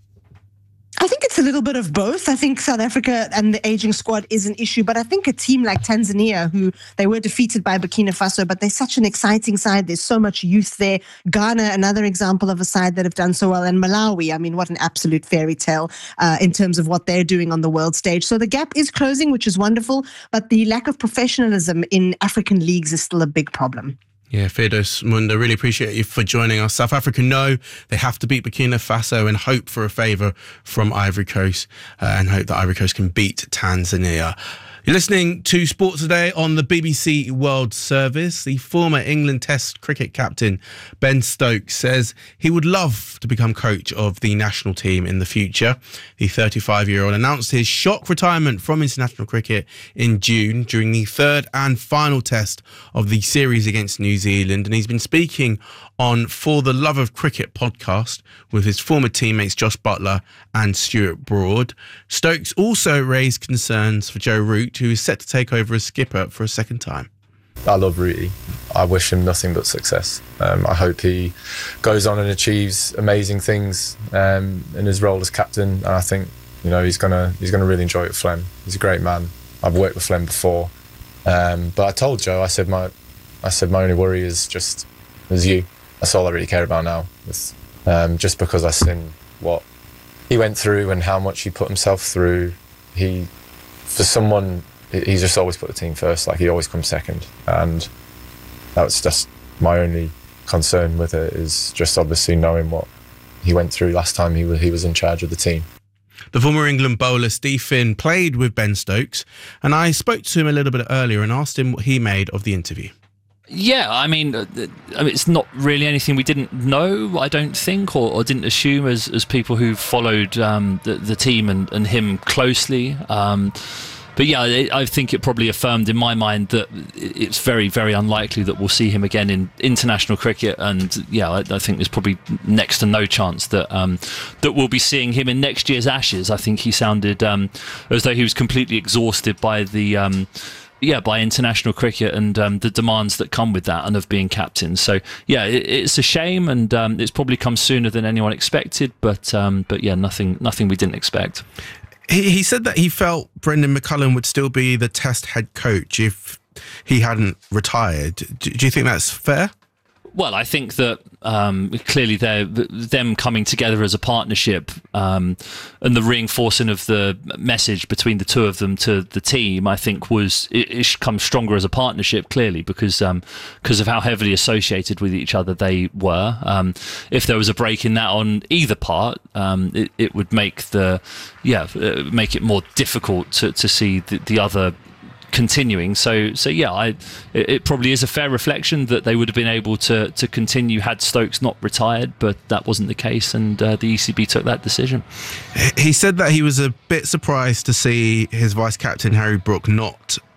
D: I think it's a little bit of both. I think South Africa and the aging squad is an issue, but I think a team like Tanzania, who they were defeated by Burkina Faso, but they're such an exciting side. There's so much youth there. Ghana, another example of a side that have done so well. And Malawi, I mean, what an absolute fairy tale uh, in terms of what they're doing on the world stage. So the gap is closing, which is wonderful, but the lack of professionalism in African leagues is still a big problem.
R: Yeah, Firdaus Munda, really appreciate you for joining us. South Africa know they have to beat Burkina Faso and hope for a favour from Ivory Coast uh, and hope that Ivory Coast can beat Tanzania. You're listening to Sport Today on the B B C World Service. The former England Test cricket captain Ben Stokes says he would love to become coach of the national team in the future. The thirty-five-year-old announced his shock retirement from international cricket in June during the third and final test of the series against New Zealand, and he's been speaking on For the Love of Cricket podcast with his former teammates Josh Buttler and Stuart Broad. Stokes also raised concerns for Joe Root, who is set to take over as skipper for a second time.
E: I love Rooty. I wish him nothing but success. Um, I hope he goes on and achieves amazing things um, in his role as captain. And I think, you know, he's gonna he's gonna really enjoy it with Flem. He's a great man. I've worked with Flem before, um, but I told Joe, I said my I said my only worry is just is you. That's all I really care about now. It's, um, just because I've seen what he went through and how much he put himself through. He, for someone, he's just always put the team first. Like, he always comes second, and that's just my only concern with it, is just obviously knowing what he went through last time he was, he was in charge of the team.
R: The former England bowler Steve Finn played with Ben Stokes, and I spoke to him a little bit earlier and asked him what he made of the interview.
F: Yeah, I mean, uh, I mean, it's not really anything we didn't know, I don't think, or, or didn't assume as, as people who followed um, the, the team and, and him closely. Um, but yeah, I think it probably affirmed in my mind that it's very, very unlikely that we'll see him again in international cricket. And yeah, I, I think there's probably next to no chance that um, that we'll be seeing him in next year's Ashes. I think he sounded um, as though he was completely exhausted by the... Um, Yeah, by international cricket and um, the demands that come with that and of being captain. So, yeah, it, it's a shame, and um, it's probably come sooner than anyone expected. But, um, but yeah, nothing nothing we didn't expect.
R: He, he said that he felt Brendan McCullum would still be the Test head coach if he hadn't retired. Do, do you think that's fair?
F: Well, I think that um, clearly they're, them coming together as a partnership um, and the reinforcing of the message between the two of them to the team, I think was it, it comes stronger as a partnership, clearly, because um, because of how heavily associated with each other they were. Um, if there was a break in that on either part, um, it, it would make the yeah uh, make it more difficult to, to see the, the other continuing. So so yeah, I it, it probably is a fair reflection that they would have been able to to continue had Stokes not retired, but that wasn't the case, and uh, the E C B took that decision.
R: He said that he was a bit surprised to see his vice captain Harry Brook not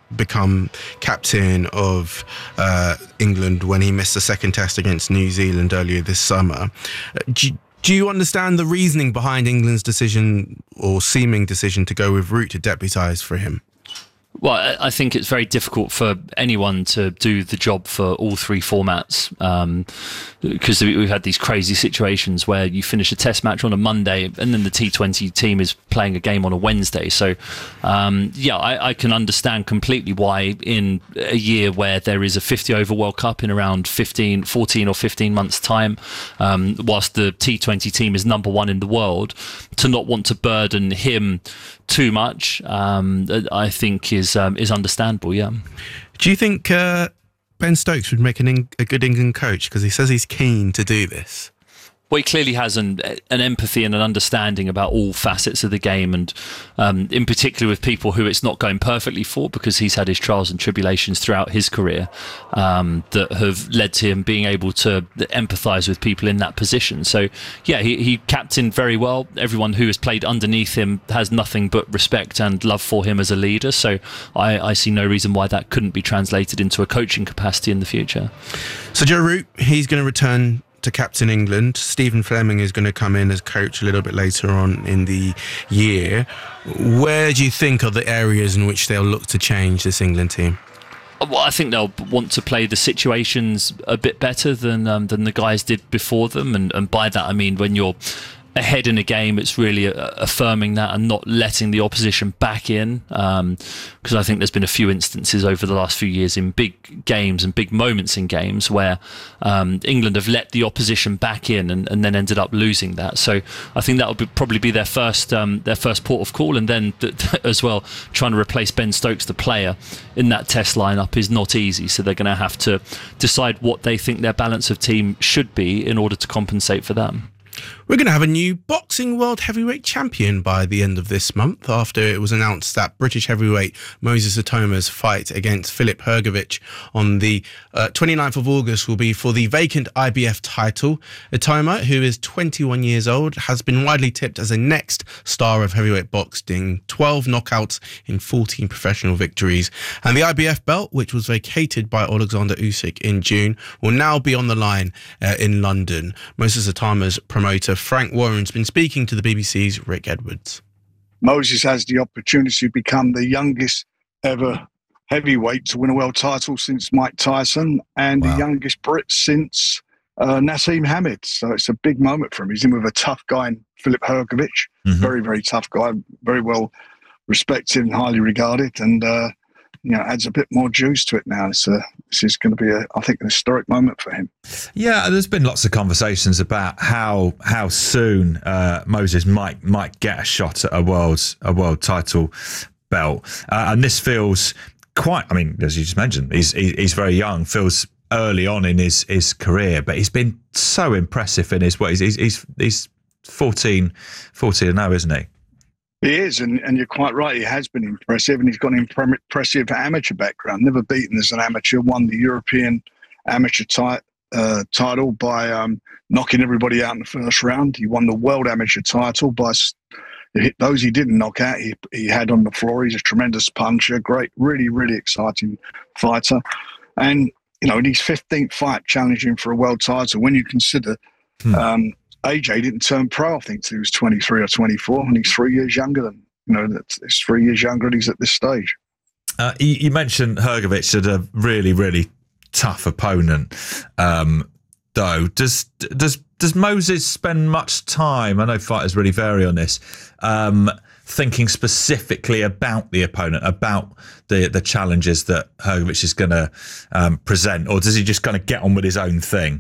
R: become captain of uh, England when he missed the second test against New Zealand earlier this summer. Do you, do you understand the reasoning behind England's decision or seeming decision to go with Root to deputise for him?
F: Well, I think it's very difficult for anyone to do the job for all three formats, because um, we've had these crazy situations where you finish a test match on a Monday and then the T twenty team is playing a game on a Wednesday. So, um, yeah, I, I can understand completely why in a year where there is a fifty over World Cup in around fifteen, fourteen or fifteen months' time, um, whilst the T twenty team is number one in the world, to not want to burden him too much, um, I think is um, is understandable. Yeah.
R: Do you think uh, Ben Stokes would make an Eng- a good England coach? Because he says he's keen to do this.
F: Well, he clearly has an, an empathy and an understanding about all facets of the game, and um, in particular with people who it's not going perfectly for, because he's had his trials and tribulations throughout his career um, that have led to him being able to empathise with people in that position. So, yeah, he, he captained very well. Everyone who has played underneath him has nothing but respect and love for him as a leader. So I, I see no reason why that couldn't be translated into a coaching capacity in the future.
R: So Joe Root, he's going to return to captain England. Stephen Fleming is going to come in as coach a little bit later on in the year. Where do you think are the areas in which they'll look to change this England team?
F: Well, I think they'll want to play the situations a bit better than um, than the guys did before them, and, and by that I mean when you're ahead in a game, it's really affirming that and not letting the opposition back in, because um, I think there's been a few instances over the last few years in big games and big moments in games where um, England have let the opposition back in and, and then ended up losing that. So I think that would be, probably be their first um, their first port of call, and then th- as well trying to replace Ben Stokes, the player, in that test lineup is not easy. So they're going to have to decide what they think their balance of team should be in order to compensate for that.
R: We're going to have a new boxing world heavyweight champion by the end of this month, after it was announced that British heavyweight Moses Itoma's fight against Filip Hrgović on the uh, twenty-ninth of August will be for the vacant I B F title. Itoma, who is twenty-one years old, has been widely tipped as a next star of heavyweight boxing, twelve knockouts in fourteen professional victories. And the I B F belt, which was vacated by Alexander Usyk in June, will now be on the line uh, in London. Moses Itoma's promoter Frank Warren's been speaking to the B B C's Rick Edwards.
I: Moses has the opportunity to become the youngest ever heavyweight to win a world title since Mike Tyson, and wow. the youngest Brit since uh, Nassim Hamed. So it's a big moment for him. He's in with a tough guy in Filip Hrgović. Mm-hmm. Very, very tough guy. Very well respected and highly regarded. And, uh, you know, adds a bit more juice to it now. It's a, this is going to be, a, I think, an historic moment for him.
J: Yeah, there's been lots of conversations about how how soon uh, Moses might might get a shot at a world a world title belt, uh, and this feels quite. I mean, as you just mentioned, he's he's very young. Feels early on in his his career, but he's been so impressive in his ways. He's he's he's fourteen, fourteen now, isn't he?
I: He is, and, and you're quite right. He has been impressive, and he's got an impressive amateur background. Never beaten as an amateur. Won the European amateur tit- uh, title by um, knocking everybody out in the first round. He won the world amateur title by those he didn't knock out. He, he had on the floor. He's a tremendous puncher. Great, really, really exciting fighter. And you know, in his fifteenth fight, challenging for a world title. When you consider. Hmm. Um, A J didn't turn pro, I think, till he was twenty-three or twenty-four, and he's three years younger than, you know, it's three years younger and he's at this stage.
J: Uh, you, you mentioned Hrgović had a really, really tough opponent, um, though. Does does does Moses spend much time, I know fighters really vary on this, um, thinking specifically about the opponent, about the, the challenges that Hrgović is going to um, present, or does he just kind of get on with his own thing?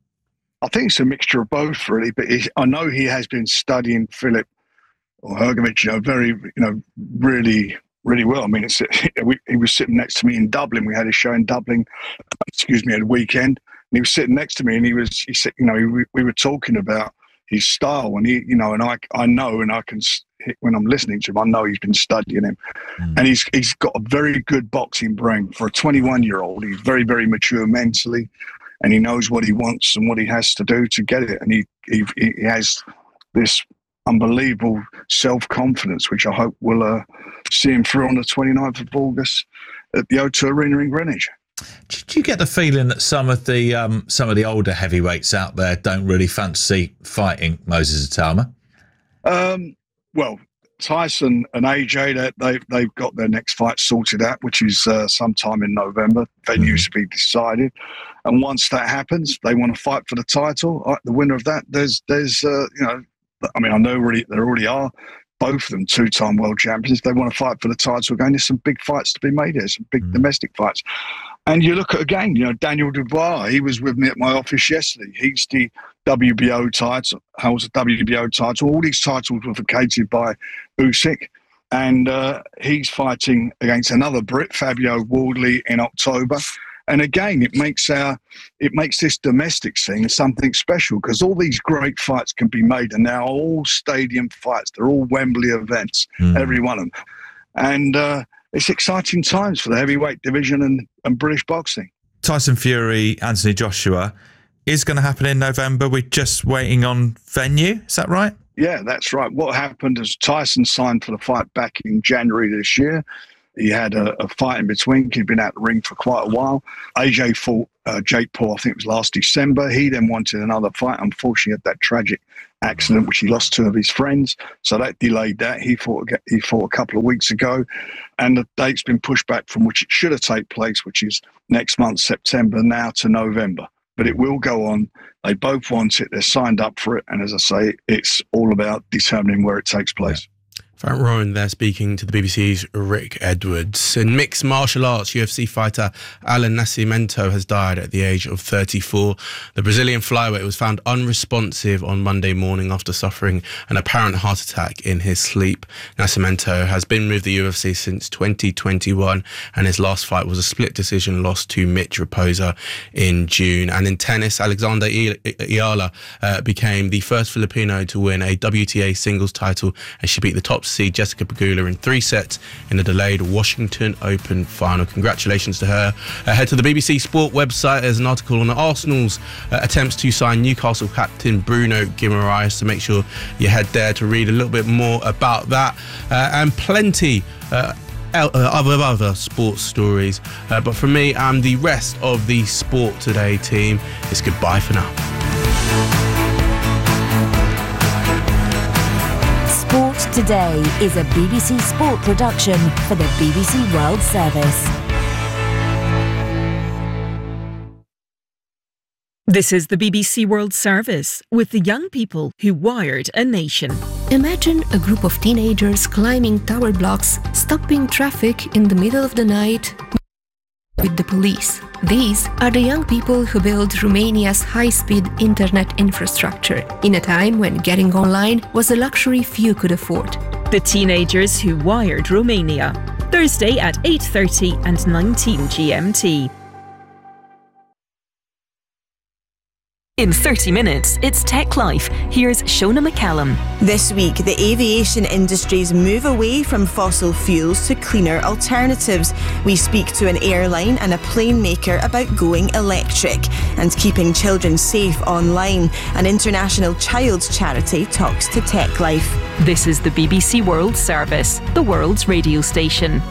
I: I think it's a mixture of both, really. But he, I know he has been studying Filip or Hrgović, you know, very, you know, really, really well. I mean, it's, we, he was sitting next to me in Dublin. We had a show in Dublin, excuse me, at a weekend. And he was sitting next to me, and he was, he said, you know, we, we were talking about his style, and he, you know, and I, I know, and I can, when I'm listening to him, I know he's been studying him, mm. and he's, he's got a very good boxing brain for a twenty-one year old. He's very, very mature mentally. And he knows what he wants and what he has to do to get it. And he he, he has this unbelievable self-confidence, which I hope will uh, see him through on the twenty-ninth of August at the O two Arena in Greenwich.
J: Do you get the feeling that some of the um, some of the older heavyweights out there don't really fancy fighting Moses Itaama?
I: Um, well, Tyson and A J, they, they've, they've got their next fight sorted out, which is uh, sometime in November. Venues to be decided. And once that happens, they want to fight for the title. Uh, the winner of that, there's, there's uh, you know, I mean, I know already, there already are both of them two-time world champions. They want to fight for the title again. There's some big fights to be made here, some big mm. domestic fights. And you look at, again, you know, Daniel Dubois, he was with me at my office yesterday. He's the W B O title, holds a W B O title. All these titles were vacated by Usyk. And uh, he's fighting against another Brit, Fabio Wardley, in October. And again, it makes our, it makes this domestic thing something special, because all these great fights can be made, and they're all stadium fights. They're all Wembley events, mm. every one of them. And uh, it's exciting times for the heavyweight division and, and British boxing.
J: Tyson Fury, Anthony Joshua is going to happen in November. We're just waiting on venue. Is that right?
I: Yeah, that's right. What happened is Tyson signed for the fight back in January this year. He had a, a fight in between. He'd been out the ring for quite a while. A J fought uh, Jake Paul, I think it was last December. He then wanted another fight. Unfortunately, had that tragic accident, which he lost two of his friends. So that delayed that. He fought, he fought a couple of weeks ago. And the date's been pushed back from which it should have taken place, which is next month, September, now to November. But it will go on. They both want it. They're signed up for it. And as I say, it's all about determining where it takes place.
R: Frank Rowan there speaking to the B B C's Rick Edwards. In mixed martial arts, U F C fighter Alan Nascimento has died at the age of thirty-four. The Brazilian flyweight was found unresponsive on Monday morning after suffering an apparent heart attack in his sleep. Nascimento has been with the U F C since twenty twenty-one, and his last fight was a split decision loss to Mitch Raposa in June. And in tennis, Alexander Ayala uh, became the first Filipino to win a W T A singles title as she beat the top seed Jessica Pegula in three sets in a delayed Washington Open final. Congratulations to her. Uh, head to the B B C Sport website. There's an article on Arsenal's uh, attempts to sign Newcastle captain Bruno Guimaraes, so make sure you head there to read a little bit more about that, uh, and plenty uh, other other sports stories. Uh, but for me and the rest of the Sport Today team, it's goodbye for now.
V: Sport Today is a B B C Sport production for the B B C World Service.
K: This is the B B C World Service with the young people who wired a nation.
L: Imagine a group of teenagers climbing tower blocks, stopping traffic in the middle of the night with the police. These are the young people who built Romania's high-speed internet infrastructure in a time when getting online was a luxury few could afford.
K: The teenagers who wired Romania. Thursday at eight thirty and nineteen G M T. In thirty minutes, it's Tech Life. Here's Shona McCallum.
P: This week, the aviation industry's move away from fossil fuels to cleaner alternatives. We speak to an airline and a plane maker about going electric and keeping children safe online. An international child's charity talks to Tech Life.
K: This is the B B C World Service, the world's radio station.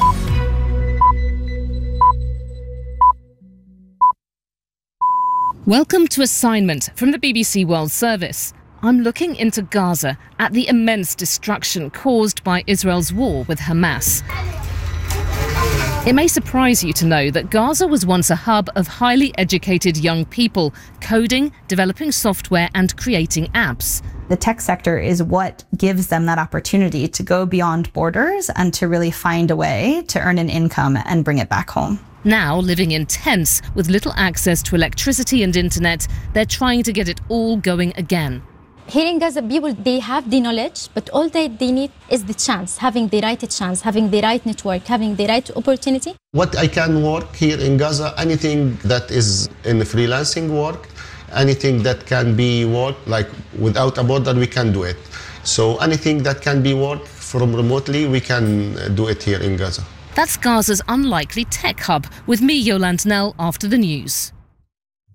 M: Welcome to Assignment from the B B C World Service. I'm looking into Gaza at the immense destruction caused by Israel's war with Hamas. It may surprise you to know that Gaza was once a hub of highly educated young people, coding, developing software and creating apps.
X: The tech sector is what gives them that opportunity to go beyond borders and to really find a way to earn an income and bring it back home.
M: Now, living in tents with little access to electricity and internet, they're trying to get it all going again.
Y: Here in Gaza, people, they have the knowledge, but all they, they need is the chance, having the right chance, having the right network, having the right opportunity.
H: What I can work here in Gaza, anything that is in freelancing work, anything that can be worked like without a border, we can do it. So anything that can be worked from remotely, we can do it here in Gaza.
M: That's Gaza's unlikely tech hub. With me, Yolande Nell, after the news.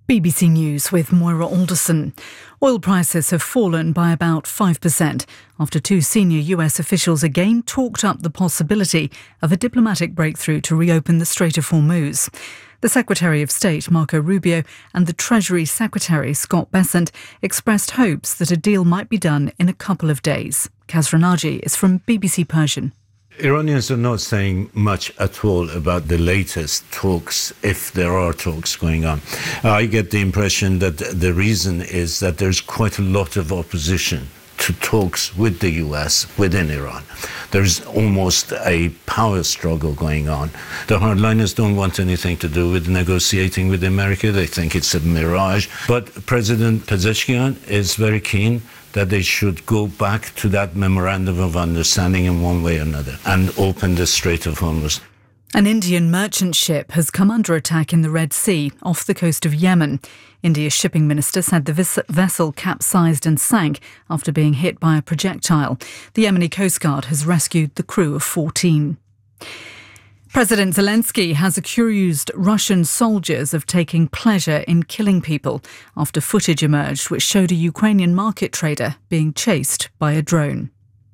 B: B B C News with Moira Alderson. Oil prices have fallen by about five percent after two senior U S officials again talked up the possibility of a diplomatic breakthrough to reopen the Strait of Hormuz. The Secretary of State, Marco Rubio, and the Treasury Secretary, Scott Bessent, expressed hopes that a deal might be done in a couple of days. Kaz Ranaji is from B B C Persian.
N: Iranians are not saying much at all about the latest talks, if there are talks going on. I get the impression that the reason is that there's quite a lot of opposition to talks with the U S within Iran. There's almost a power struggle going on. The hardliners don't want anything to do with negotiating with America. They think it's a mirage. But President Pezeshkian is very keen that they should go back to that memorandum of understanding in one way or another and open the Strait of Hormuz.
B: An Indian merchant ship has come under attack in the Red Sea off the coast of Yemen. India's shipping minister said the vis- vessel capsized and sank after being hit by a projectile. The Yemeni Coast Guard has rescued the crew of fourteen. President Zelensky has accused Russian soldiers of taking pleasure in killing people after footage emerged which showed a Ukrainian market trader being chased by a drone.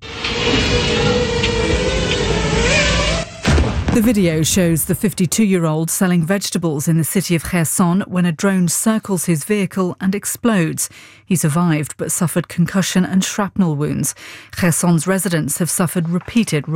B: The video shows the fifty-two-year-old selling vegetables in the city of Kherson when a drone circles his vehicle and explodes. He survived but suffered concussion and shrapnel wounds. Kherson's residents have suffered repeated